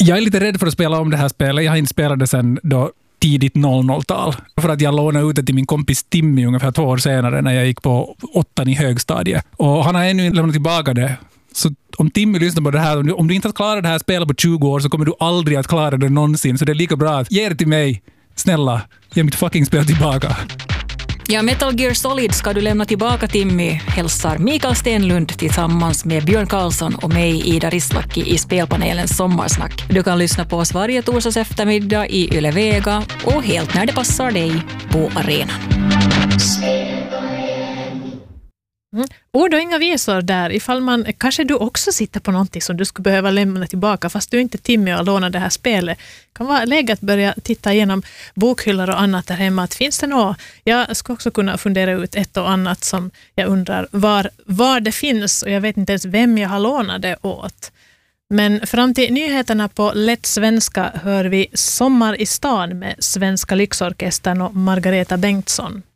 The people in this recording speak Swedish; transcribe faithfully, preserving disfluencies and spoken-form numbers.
Jag är lite rädd för att spela om det här spelet. Jag har inte spelat det sedan då tidigt noll noll-tal. För att jag lånade ut det till min kompis Timmy ungefär två år senare när jag gick på åttan i högstadiet. Och han har ännu inte lämnat tillbaka det. Så om Timmy lyssnar på det här, om du inte har klarat det här spelet på tjugo år så kommer du aldrig att klara det någonsin. Så det är lika bra att ge det till mig. Snälla, ge mitt fucking spel tillbaka. Ja, Metal Gear Solid ska du lämna tillbaka, Timmy, hälsar Mikael Stenlund tillsammans med Björn Karlsson och mig, Ida Rislaki, i spelpanelens sommarsnack. Du kan lyssna på oss varje torsdags eftermiddag i Yle Vega och helt när det passar dig på arenan. Mm. Ord och inga visor där. Ifall man, kanske du också sitter på någonting som du skulle behöva lämna tillbaka fast du inte Timmy och lånar det här spelet. Kan vara läge att börja titta igenom bokhyllor och annat där hemma. Att finns det något? Jag skulle också kunna fundera ut ett och annat som jag undrar var, var det finns, och jag vet inte ens vem jag har lånat det åt. Men fram till nyheterna på Lätt Svenska hör vi Sommar i stan med Svenska Lyxorkestern och Margareta Bengtsson.